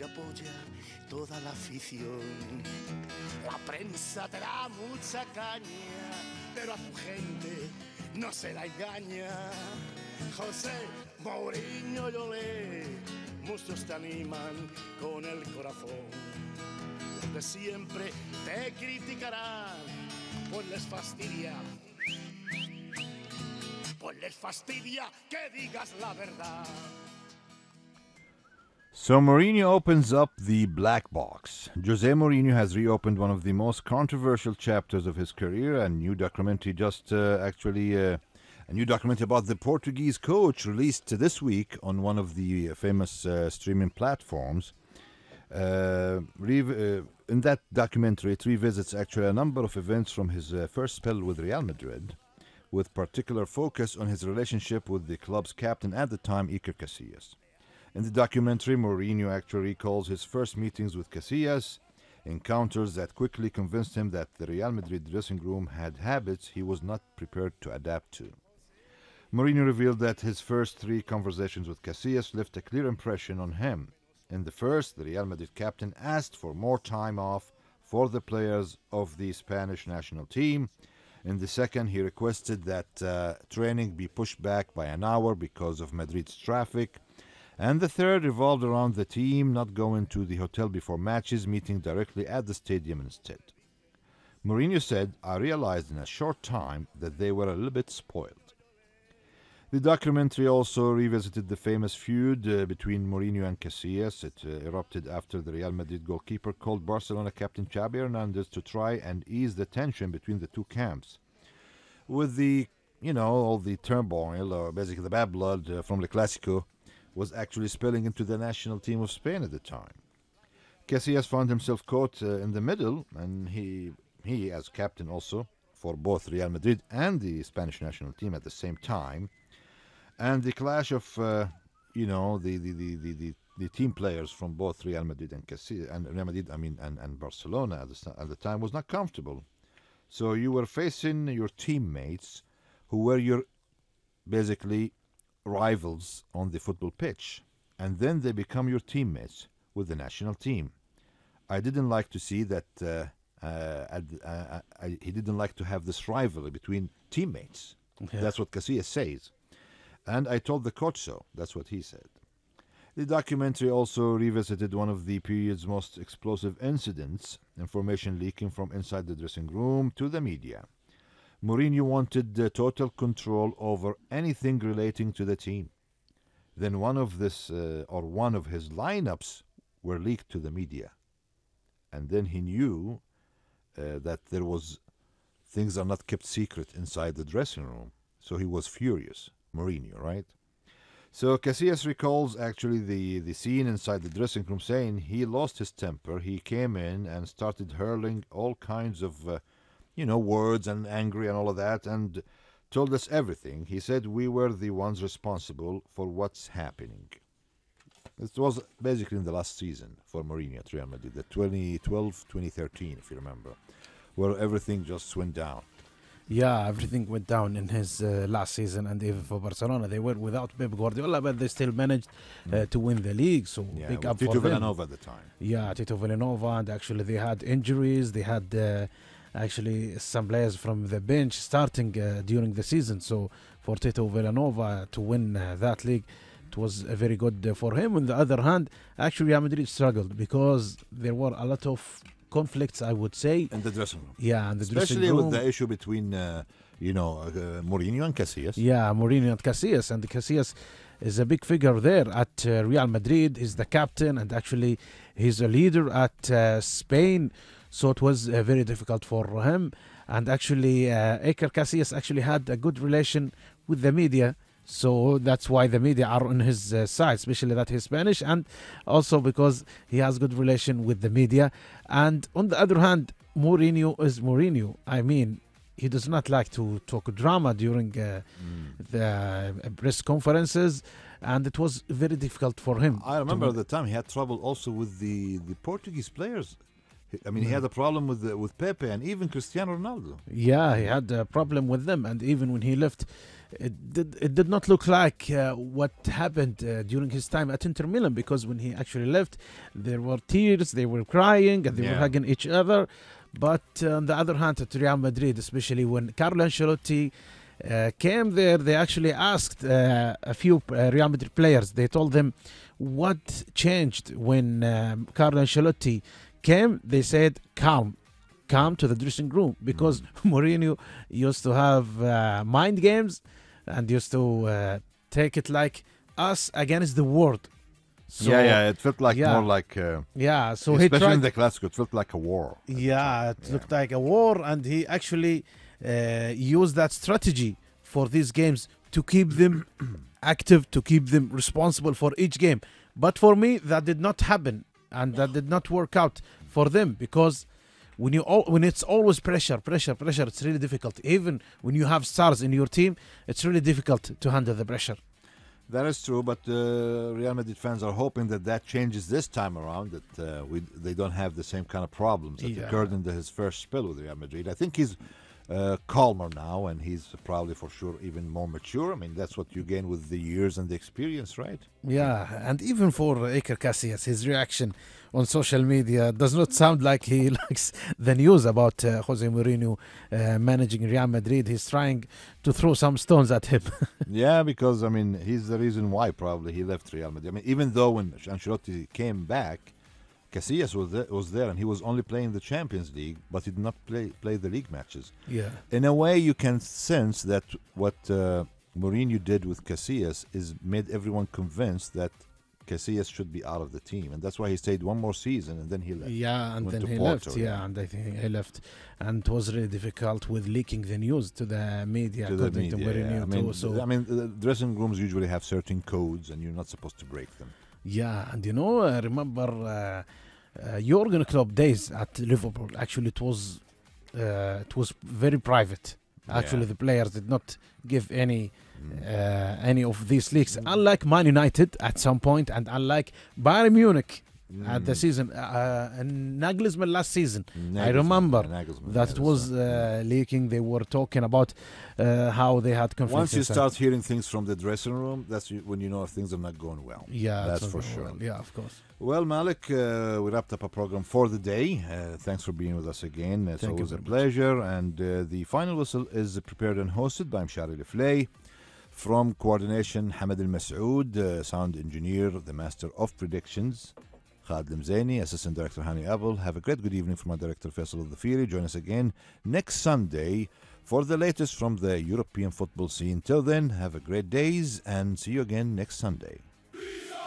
apoya toda la afición. La prensa te da mucha caña, pero a tu gente no se la engaña. José Mourinho y Olé, muchos te animan con el corazón. Los de siempre te criticarán, pues les fastidia que digas la verdad. So Mourinho opens up the black box. Jose Mourinho has reopened one of the most controversial chapters of his career. A new documentary a new documentary about the Portuguese coach released this week on one of the famous streaming platforms. In that documentary, it revisits actually a number of events from his first spell with Real Madrid, with particular focus on his relationship with the club's captain at the time, Iker Casillas. In the documentary, Mourinho actually recalls his first meetings with Casillas, encounters that quickly convinced him that the Real Madrid dressing room had habits he was not prepared to adapt to. Mourinho revealed that his first 3 conversations with Casillas left a clear impression on him. In the first, the Real Madrid captain asked for more time off for the players of the Spanish national team. In the second, he requested that training be pushed back by an hour because of Madrid's traffic. And the third revolved around the team not going to the hotel before matches, meeting directly at the stadium instead. Mourinho said, "I realized in a short time that they were a little bit spoiled." The documentary also revisited the famous feud between Mourinho and Casillas. It erupted after the Real Madrid goalkeeper called Barcelona captain Xabi Hernandez to try and ease the tension between the two camps. With all the turmoil, or basically the bad blood from the Clásico, was actually spilling into the national team of Spain at the time. Casillas found himself caught in the middle, and he, as captain also, for both Real Madrid and the Spanish national team at the same time. And the clash of, the team players from both Real Madrid and Casillas, and Real Madrid, and Barcelona at the time was not comfortable. So you were facing your teammates, who were your basically rivals on the football pitch, and then they become your teammates with the national team. I didn't like to see that. He didn't like to have this rivalry between teammates. Yeah. That's what Casillas says. And I told the coach so. That's what he said. The documentary also revisited one of the period's most explosive incidents, information leaking from inside the dressing room to the media. Mourinho wanted total control over anything relating to the team. Then one of his lineups were leaked to the media. And then he knew that things are not kept secret inside the dressing room. So he was furious. Mourinho, right? So Casillas recalls actually the scene inside the dressing room, saying he lost his temper. He came in and started hurling all kinds of, words and angry and all of that, and told us everything. He said we were the ones responsible for what's happening. It was basically in the last season for Mourinho at Real Madrid, the 2012-2013, if you remember, where everything just went down. Yeah, everything went down in his last season, and even for Barcelona, they were without Pep Guardiola, but they still managed to win the league. So big up Tito for them. Villanova at the time. Yeah, Tito Villanova, and actually they had injuries. They had actually some players from the bench starting during the season. So for Tito Villanova to win that league, it was very good for him. On the other hand, actually Real Madrid struggled because there were a lot of conflicts, I would say, in the dressing room. Yeah, and especially with the issue between Mourinho and Casillas. Yeah, Mourinho and Casillas, and Casillas is a big figure there at Real Madrid. He's the captain, and actually he's a leader at Spain. So it was very difficult for him. And actually, Iker Casillas actually had a good relation with the media. So that's why the media are on his side, especially that he's Spanish, and also because he has good relation with the media. And on the other hand, Mourinho is Mourinho. I mean, he does not like to talk drama during the press conferences, and it was very difficult for him. I remember at the time he had trouble also with the Portuguese players. I mean, he had a problem with Pepe and even Cristiano Ronaldo. Yeah, he had a problem with them, and even when he left, it did not look like what happened during his time at Inter Milan, because when he actually left, there were tears, they were crying, and they were hugging each other. But on the other hand, at Real Madrid, especially when Carlo Ancelotti came there, they actually asked a few Real Madrid players. They told them what changed when Carlo Ancelotti came. They said, calm to the dressing room, because Mourinho used to have mind games and used to take it like us against the world. So, it felt like more like so especially he tried in the Clasico, it felt like a war. It looked like a war, and he actually used that strategy for these games to keep them active, to keep them responsible for each game. But for me, that did not happen, and that did not work out for them, because when it's always pressure, it's really difficult. Even when you have stars in your team, it's really difficult to handle the pressure. That is true, but Real Madrid fans are hoping that changes this time around, that they don't have the same kind of problems that occurred in his first spell with Real Madrid. I think he's calmer now, and he's probably for sure even more mature. I mean, that's what you gain with the years and the experience, right? Yeah, and even for Iker Casillas, his reaction on social media does not sound like he likes the news about Jose Mourinho managing Real Madrid. He's trying to throw some stones at him. Yeah, because, I mean, he's the reason why probably he left Real Madrid. I mean, even though when Ancelotti came back, Casillas was there, and he was only playing the Champions League, but he did not play the league matches. Yeah. In a way, you can sense that what Mourinho did with Casillas is made everyone convinced that Casillas should be out of the team, and that's why he stayed one more season, and then he left. Yeah, and then he left. Yeah, and I think he left, and it was really difficult with leaking the news to the media, according to Mourinho too. I mean, the dressing rooms usually have certain codes, and you're not supposed to break them. Yeah, and I remember Jurgen Klopp days at Liverpool. Actually, it was very private. Actually, the players did not give any of these leaks. Unlike Man United at some point, and unlike Bayern Munich at the season, and Nagelsmann last season. I remember that it was leaking. They were talking about how they had conflicts. Once you start hearing things from the dressing room, that's when you know if things are not going well. Yeah, that's for sure. Well. Yeah, of course. Well, Malik, we wrapped up our program for the day. Thanks for being with us again. It's always a pleasure. And the final whistle is prepared and hosted by Mshari Leflay. From coordination, Hamad Al-Masoud, sound engineer, the master of predictions, Khalid Limzaini, assistant director Hani Abel. Have a great good evening from our director Faisal Al-Dhafiri. Join us again next Sunday for the latest from the European football scene. Till then, have a great days and see you again next Sunday.